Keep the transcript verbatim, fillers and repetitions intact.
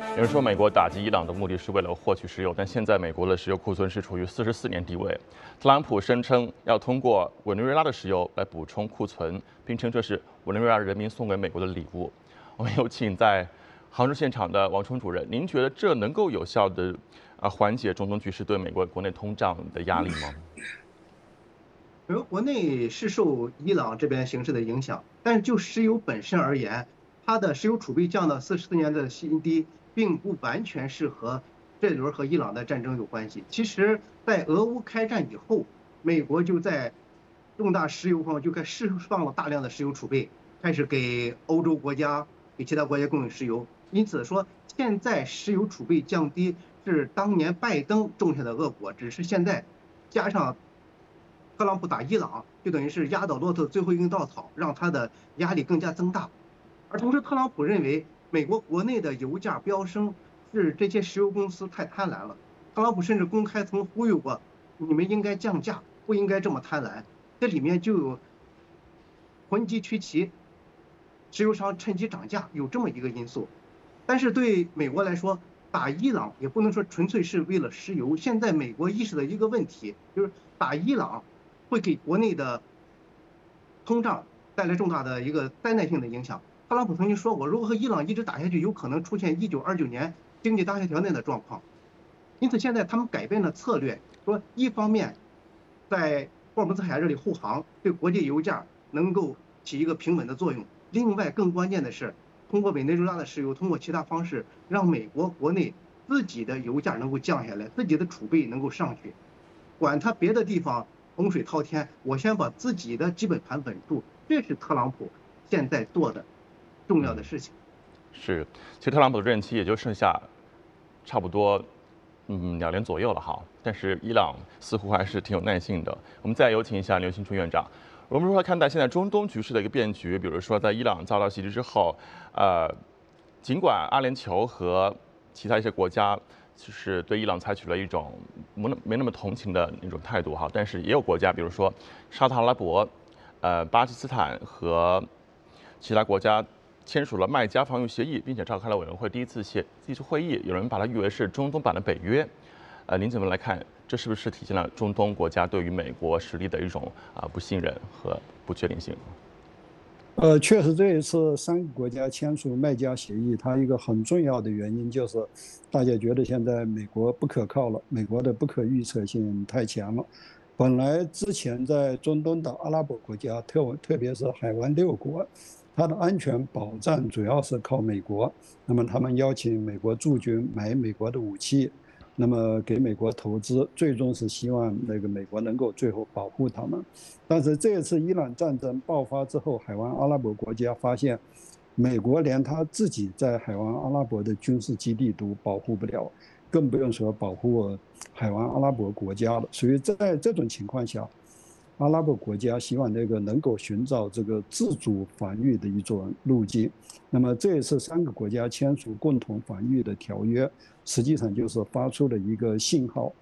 有人说，美国打击伊朗的目的是为了获取石油，但现在美国的石油库存是处于四十四年低位。特朗普声称要通过委内瑞拉的石油来补充库存，并称这是委内瑞拉人民送给美国的礼物。我们有请在杭州现场的王冲主任，您觉得这能够有效的啊缓解中东局势对美国国内通胀的压力吗？ 美国国内是受伊朗这边形势的影响，但是就石油本身而言，它的石油储备降到四十四年的新低，并不完全是和这轮和伊朗的战争有关系。其实，在俄乌开战以后，美国就在重大石油方就开始释放了大量的石油储备，开始给欧洲国家、给其他国家供应石油。因此说，现在石油储备降低是当年拜登种下的恶果，只是现在加上特朗普打伊朗，就等于是压倒骆驼最后一根稻草，让他的压力更加增大。而同时，特朗普认为美国国内的油价飙升是这些石油公司太贪婪了。特朗普甚至公开曾呼吁过，你们应该降价，不应该这么贪婪。这里面就有囤积趋齐，石油商趁机涨价，有这么一个因素。但是对美国来说，打伊朗也不能说纯粹是为了石油。现在美国意识到一个问题，就是打伊朗会给国内的通胀带来重大的一个灾难性的影响。特朗普曾经说过，如果和伊朗一直打下去，有可能出现一九二九年经济大萧条那样的状况。因此，现在他们改变了策略，说一方面在霍尔木兹海峡这里护航，对国际油价能够起一个平稳的作用；另外，更关键的是，通过委内瑞拉的石油，通过其他方式，让美国国内自己的油价能够降下来，自己的储备能够上去。管他别的地方洪水滔天，我先把自己的基本盘稳住，这是特朗普现在做的重要的事情。 是，其实特朗普的任期也就剩下差不多嗯两年左右了哈，但是伊朗似乎还是挺有耐性的。我们再有请一下刘兴初院长，我们如何看待现在中东局势的一个变局？比如说在伊朗遭到袭击之后，呃，尽管阿联酋和其他一些国家就是对伊朗采取了一种没那没那么同情的那种态度哈，但是也有国家，比如说沙特阿拉伯、呃巴基斯坦和其他国家签署了麦加防御协议，并且召开了委员会第一次协第一次会议，有人把它誉为是中东版的北约。呃，您怎么来看？这是不是体现了中东国家对于美国实力的一种啊、呃、不信任和不确定性？ 呃，确实，这一次三个国家签署麦加协议，它一个很重要的原因就是，大家觉得现在美国不可靠了，美国的不可预测性太强了。本来之前在中东的阿拉伯国家，特特别是海湾六国，它的安全保障主要是靠美国。那么他们邀请美国驻军买美国的武器，那么给美国投资，最终是希望那个美国能够最后保护他们。但是这一次伊朗战争爆发之后，海湾阿拉伯国家发现，美国连他自己在海湾阿拉伯的军事基地都保护不了，更不用说保护海湾阿拉伯国家了。所以在这种情况下，阿拉伯国家希望这个能够寻找这个自主防御的一种路径。那么这一次三个国家签署共同防御的条约，实际上就是发出了一个信号，